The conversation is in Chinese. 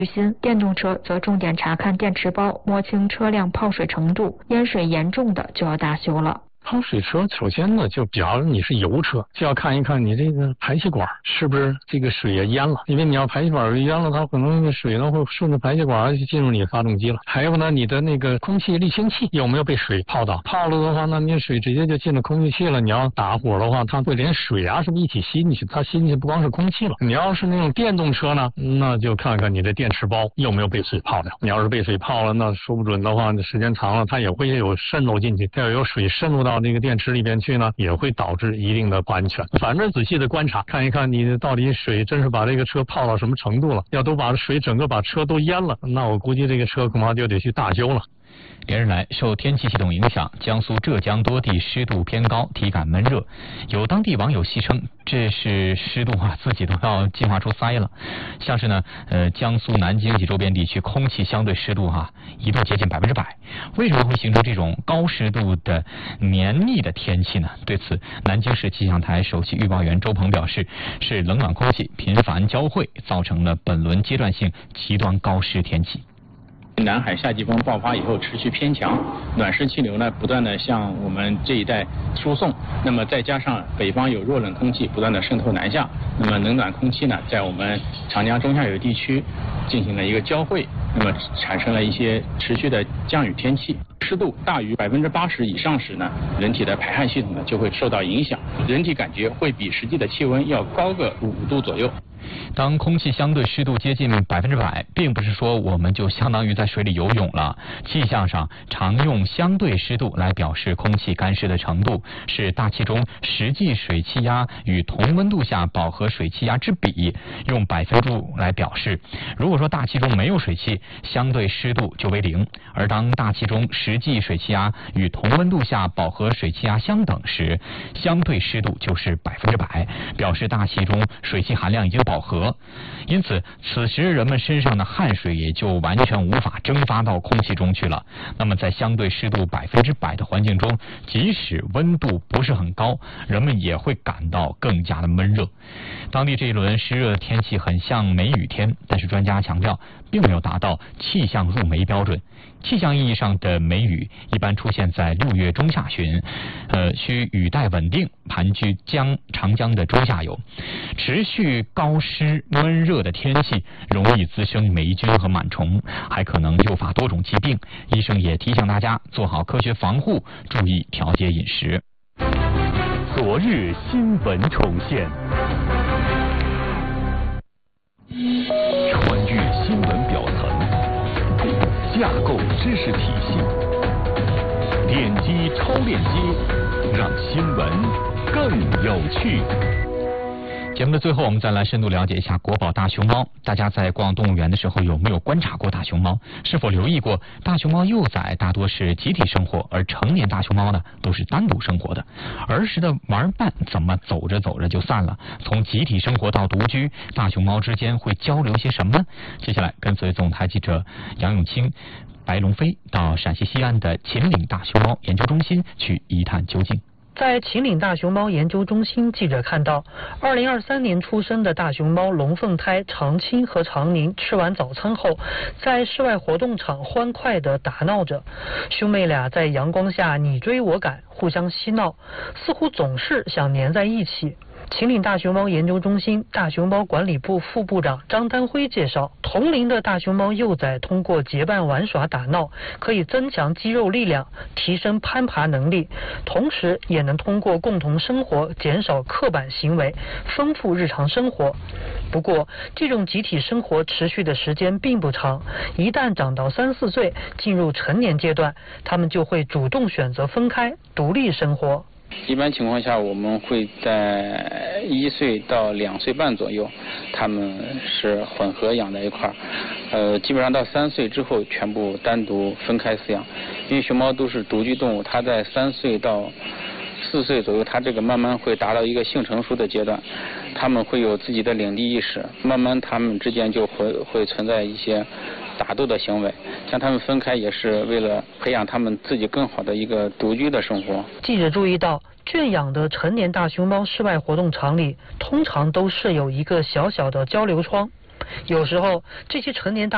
电动车则重点查看电池包，摸清车辆泡水程度，淹水严重的就要大修了。 泡水车首先呢，就比如你是油车，就要看一看你这个排气管是不是这个水也淹了，因为你要排气管淹了，它可能水呢会顺着排气管就进入你发动机了。还有呢，你的那个空气滤清器有没有被水泡到？泡了的话，那你水直接就进了空气器了。你要打火的话，它会连水啊什么一起吸进去，它吸进去不光是空气了。你要是那种电动车呢，那就看看你的电池包有没有被水泡掉。你要是被水泡了，那说不准的话，时间长了它也会有渗漏进去，要有水渗入到那个电池里边去呢，也会导致一定的不安全。反正仔细的观察，看一看你到底水真是把这个车泡到什么程度了。要都把水整个把车都淹了，那我估计这个车恐怕就得去大修了。 连日来，受天气系统影响，江苏、浙江多地湿度偏高，体感闷热。有当地网友戏称，这是湿度自己都要进化出腮了。像是呢，江苏南京及周边地区空气相对湿度一度接近100%。为什么会形成这种高湿度的黏腻的天气呢？对此，南京市气象台首席预报员周鹏表示，是冷暖空气频繁交汇，造成了本轮阶段性极端高湿天气。 南海夏季风爆发以后持续偏强，暖湿气流呢不断的向我们这一带输送，那么再加上北方有弱冷空气不断的渗透南下，那么冷暖空气呢在我们长江中下游地区进行了一个交汇，那么产生了一些持续的降雨天气。湿度大于80%以上时呢，人体的排汗系统呢就会受到影响，人体感觉会比实际的气温要高个5度左右。 当空气相对湿度接近100%，并不是说我们就相当于在水里游泳了。气象上常用相对湿度来表示空气干湿的程度，是大气中实际水气压与同温度下饱和水气压之比，用百分度来表示。如果说大气中没有水汽，相对湿度就为0；而当大气中实际水气压与同温度下饱和水气压相等时，相对湿度就是100%，表示大气中水汽含量已经饱和。因此此时人们身上的汗水也就完全无法蒸发到空气中去了。那么在相对湿度100%的环境中，即使温度不是很高，人们也会感到更加的闷热。当地这一轮湿热的天气很像梅雨天，但是专家强调并没有达到气象入梅标准。气象意义上的梅雨一般出现在6月中下旬，需雨带稳定，盘踞长江的中下游。持续高湿闷热的天气容易滋生霉菌和螨虫，还可能诱发多种疾病。医生也提醒大家做好科学防护，注意调节饮食。 昨日新闻重现，穿越新闻表层，架构知识体系，点击超链接，让新闻更有趣。 节目的最后，我们再来深度了解一下国宝大熊猫。大家在逛动物园的时候有没有观察过大熊猫？是否留意过大熊猫幼崽大多是集体生活，而成年大熊猫呢都是单独生活的？儿时的玩伴怎么走着走着就散了？从集体生活到独居，大熊猫之间会交流些什么？接下来跟随总台记者杨永清、白龙飞到陕西西安的秦岭大熊猫研究中心去一探究竟。 在秦岭大熊猫研究中心，记者看到2023年出生的大熊猫龙凤胎长青和长宁吃完早餐后，在室外活动场欢快地打闹着。兄妹俩在阳光下你追我赶，互相嬉闹，似乎总是想黏在一起。秦岭大熊猫研究中心大熊猫管理部副部长张丹辉介绍，同龄的大熊猫幼崽通过结伴玩耍打闹，可以增强肌肉力量，提升攀爬能力，同时也能通过共同生活减少刻板行为，丰富日常生活。不过这种集体生活持续的时间并不长，一旦长到3、4岁，进入成年阶段，它们就会主动选择分开独立生活。 一般情况下，我们会在1岁到2岁半左右，它们是混合养在一块儿。基本上到3岁之后，全部单独分开饲养。因为熊猫都是独居动物，它在3岁到4岁左右，它这个慢慢会达到一个性成熟的阶段，它们会有自己的领地意识，慢慢它们之间就会存在一些打斗的行为，像他们分开也是为了培养他们自己更好的一个独居的生活。 记者注意到，圈养的成年大熊猫室外活动场里通常都设有一个小小的交流窗，有时候这些成年大